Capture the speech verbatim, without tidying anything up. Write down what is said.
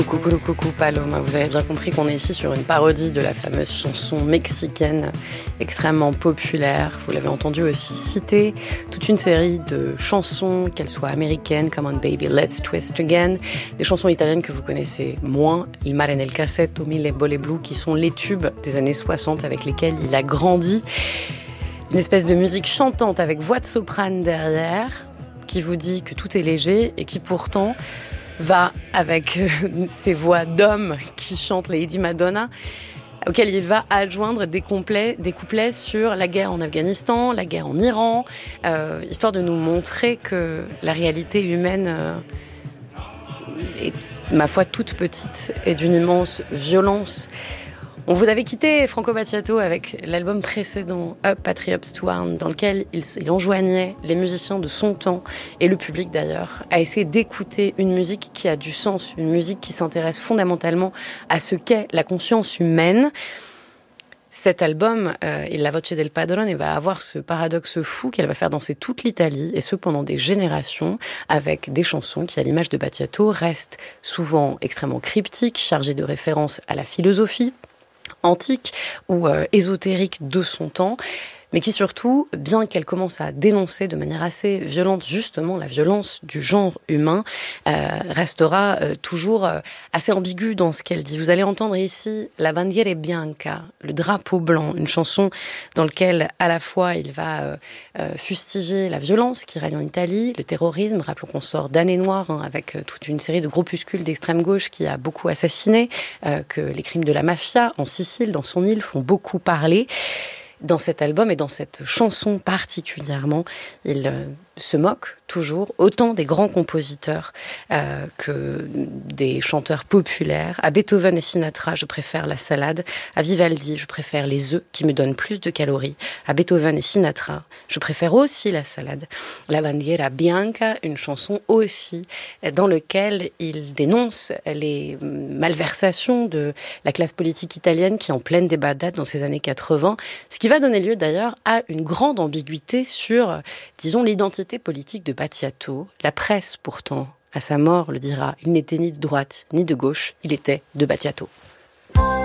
Coucou, coucou, Paloma. Vous avez bien compris qu'on est ici sur une parodie de la fameuse chanson mexicaine extrêmement populaire. Vous l'avez entendu aussi citer toute une série de chansons, qu'elles soient américaines, Come on Baby, Let's Twist Again, des chansons italiennes que vous connaissez moins, Il mare nel cassetto, Mille Bolle Blu, qui sont les tubes des années soixante avec lesquels il a grandi. Une espèce de musique chantante avec voix de soprane derrière, qui vous dit que tout est léger et qui pourtant va avec ces voix d'hommes qui chantent Lady Madonna, auquel il va adjoindre des couplets, des couplets sur la guerre en Afghanistan, la guerre en Iran, euh, histoire de nous montrer que la réalité humaine euh, est, ma foi, toute petite et d'une immense violence. On vous avait quitté Franco Battiato avec l'album précédent, Up Patriots to Arm, dans lequel il, il enjoignait les musiciens de son temps, et le public d'ailleurs, à essayer d'écouter une musique qui a du sens, une musique qui s'intéresse fondamentalement à ce qu'est la conscience humaine. Cet album, euh, Il La Voce del Padrone, va avoir ce paradoxe fou qu'elle va faire danser toute l'Italie, et ce pendant des générations, avec des chansons qui, à l'image de Battiato, restent souvent extrêmement cryptiques, chargées de références à la philosophie antique ou euh, ésotérique de son temps, mais qui surtout, bien qu'elle commence à dénoncer de manière assez violente justement la violence du genre humain, euh, restera euh, toujours euh, assez ambiguë dans ce qu'elle dit. Vous allez entendre ici La Bandiera Bianca, le drapeau blanc, une chanson dans laquelle à la fois il va euh, euh, fustiger la violence qui règne en Italie, le terrorisme, rappelons qu'on sort d'années noires hein, avec euh, toute une série de groupuscules d'extrême gauche qui a beaucoup assassiné, euh, que les crimes de la mafia en Sicile, dans son île, font beaucoup parler. Dans cet album et dans cette chanson particulièrement, il euh, se moque toujours autant des grands compositeurs euh, que des chanteurs populaires. À Beethoven et Sinatra, je préfère la salade. À Vivaldi, je préfère les œufs qui me donnent plus de calories. À Beethoven et Sinatra, je préfère aussi la salade. La Bandiera Bianca, une chanson aussi dans laquelle il dénonce les malversations de la classe politique italienne qui est en pleine débandade dans ces années quatre-vingts, ce qui va donner lieu d'ailleurs à une grande ambiguïté sur, disons, l'identité politique de Battiato. La presse, pourtant, à sa mort, le dira, il n'était ni de droite ni de gauche, il était de Battiato.